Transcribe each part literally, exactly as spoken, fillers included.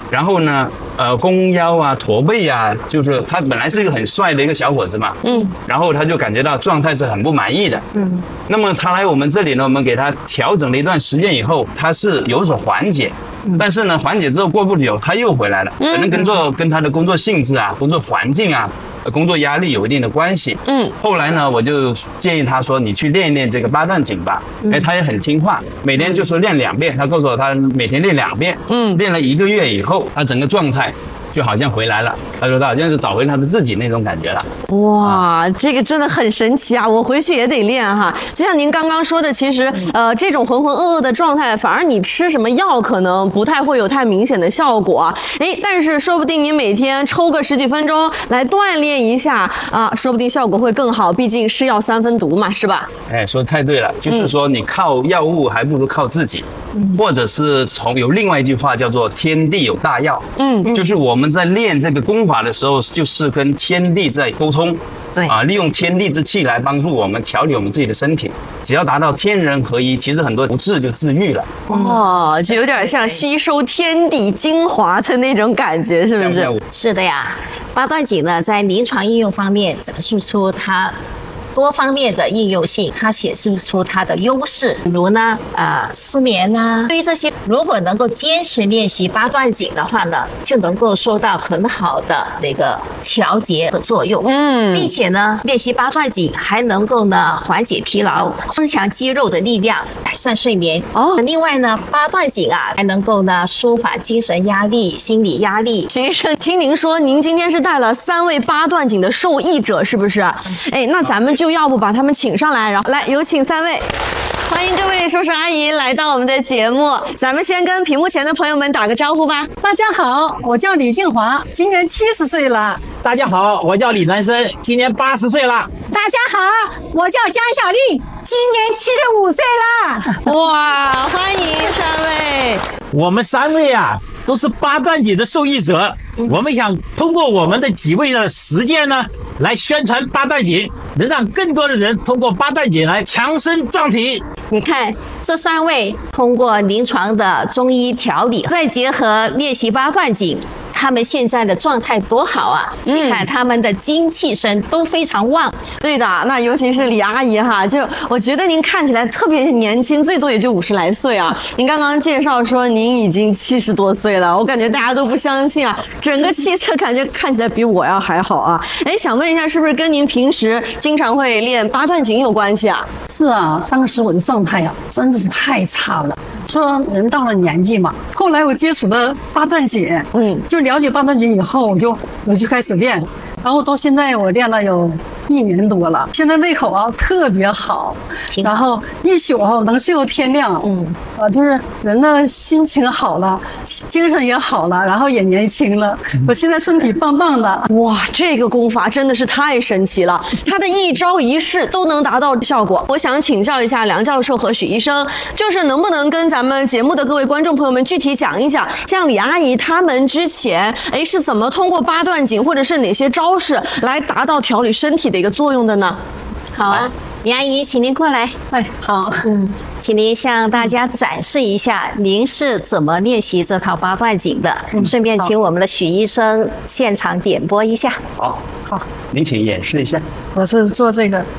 然后呢，呃，弓腰啊、驼背啊，就是他本来是一个很帅的一个小伙子嘛，嗯，然后他就感觉到状态是很不满意的，嗯，那么他来我们这里呢，我们给他调整了一段时间以后，他是有所缓解。但是呢，缓解之后过不久他又回来了，可能跟做跟他的工作性质啊、工作环境啊、工作压力有一定的关系。嗯，后来呢，我就建议他说，你去练一练这个八段锦吧。哎，他也很听话，每天就说练两遍。他告诉我，他每天练两遍。嗯，练了一个月以后，他整个状态就好像回来了。他说他好像是找回他的自己那种感觉了。 哇，这个真的很神奇啊！我回去也得练哈。就像您刚刚说的，其实呃，这种浑浑噩噩的状态，反而你吃什么药可能不太会有太明显的效果。哎，但是说不定你每天抽个十几分钟来锻炼一下啊，说不定效果会更好。毕竟是药三分毒嘛，是吧？ 哎，说太对了，就是说你靠药物还不如靠自己，嗯、或者是从有另外一句话叫做"天地有大药"，嗯，就是我们在练这个功法的时候，就是跟天地在沟通。对啊，利用天地之气来帮助我们调理我们自己的身体，只要达到天人合一，其实很多不治就治愈了。 哦，就有点像吸收天地精华的那种感觉，是不是？ 是的呀，八段锦呢，在临床应用方面展示出它多方面的应用性，它显示出它的优势，比如呢，呃，失眠啊，对于这些，如果能够坚持练习八段锦的话呢，就能够收到很好的那个调节的作用，嗯，并且呢，练习八段锦还能够呢缓解疲劳，增强肌肉的力量，改善睡眠。哦，另外呢，八段锦啊还能够呢舒缓精神压力、心理压力。 徐医生，听您说您今天是带了三位八段锦的受益者，是不是？哎，那咱们就要不把他们请上来，然后来有请三位，欢迎各位叔叔阿姨来到我们的节目。咱们先跟屏幕前的朋友们打个招呼吧。 大家好，我叫李静华，今年七十岁了。 大家好，我叫李南生，今年八十岁了。 大家好，我叫江小丽，今年七十五岁了。 哇，欢迎三位。 我们三位啊，都是八段锦的受益者。我们想通过我们的几位的实践呢，来宣传八段锦，能让更多的人通过八段锦来强身壮体。 你看，这三位通过临床的中医调理，再结合练习八段锦，他们现在的状态多好啊！嗯、你看他们的精气神都非常旺。 对的，那尤其是李阿姨哈，就我觉得您看起来特别年轻，最多也就五十来岁啊。您刚刚介绍说您已经七十多岁了，我感觉大家都不相信啊，整个气色感觉看起来比我要还好啊。哎，想问一下，是不是跟您平时经常会练八段锦有关系啊？ 是啊，当时我的状态啊真的是太差了。说人到了年纪嘛，后来我接触了八段锦，嗯，就了解八段锦以后，我就我就开始练，然后到现在我练了有一年多了，现在胃口啊特别好，然后一宿啊能睡到天亮，嗯，啊就是人的心情好了，精神也好了，然后也年轻了，我现在身体棒棒的。 哇，这个功法真的是太神奇了，它的一招一式都能达到效果。我想请教一下梁教授和许医生，就是能不能跟咱们节目的各位观众朋友们具体讲一讲，像李阿姨他们之前哎是怎么通过八段锦或者是哪些招式来达到调理身体的一个作用的呢？ 好啊，李阿姨，请您过来。 哎，好， 嗯，请您向大家展示一下您是怎么练习这套八段锦的，嗯、顺便请我们的许医生现场点播一下。 好，好，您请演示一下。 我是做这个。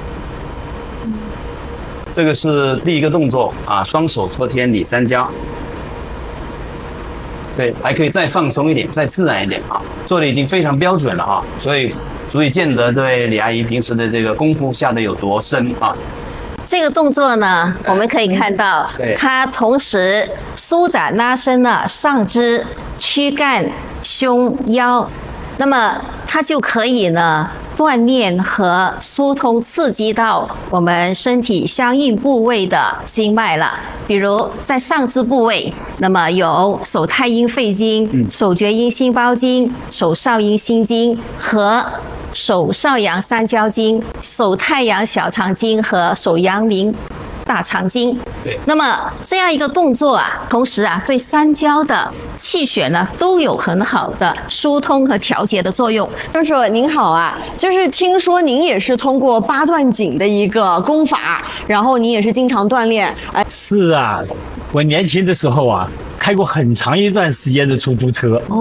这个是第一个动作啊，双手托天理三焦。对，还可以再放松一点，再自然一点啊，做的已经非常标准了啊，所以足以见得这位李阿姨平时的这个功夫下的有多深啊。 这个动作呢，我们可以看到，它同时舒展拉伸了上肢、躯干、胸、腰，那么它就可以呢锻炼和疏通刺激到我们身体相应部位的经脉了。比如在上肢部位，那么有手太阴肺经、手厥阴心包经、手少阴心经和手少阳三焦经、手太阳小肠经和手阳明大肠经。 对， 那么这样一个动作啊，同时啊，对三焦的气血呢都有很好的疏通和调节的作用。 教授您好啊，就是听说您也是通过八段锦的一个功法，然后您也是经常锻炼。哎， 是啊，我年轻的时候啊，开过很长一段时间的出租车。